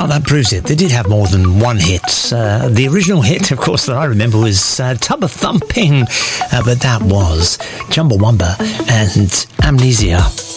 Well, that proves it. They did have more than one hit. The original hit, of course, that I remember was Tubba Thumping, but that was Chumbawamba and Amnesia.